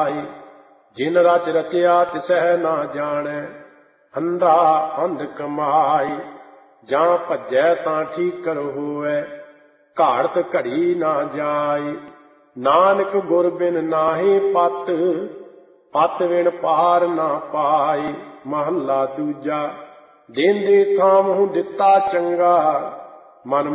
ਪਾਈ। ਜਿਨ ਰਚ ਰਚਿਆ ਤਿਸਹਿ ਨਾ ਜਾਣੈ, ਅੰਧਾ ਅੰਧ ਕਮਾਈ। ਜਾਂ ਭੱਜੈ ਤਾਂ ਠੀਕਰ ਹੋਵੈ, ਘਾੜਤ ਘੜੀ ਨਾ ਜਾਈ। ਨਾਨਕ ਗੁਰ ਬਿਨ ਨਾਹੀ ਪਤ, ਪਤ ਬਿਨ ਪਾਰ ਨਾ ਪਾਈ। ਮਹੱਲਾ ਦੂਜਾ। ਦੇਂਦੇ ਥਾਮਹੁ ਦਿੱਤਾ ਚੰਗਾ, ਮਨ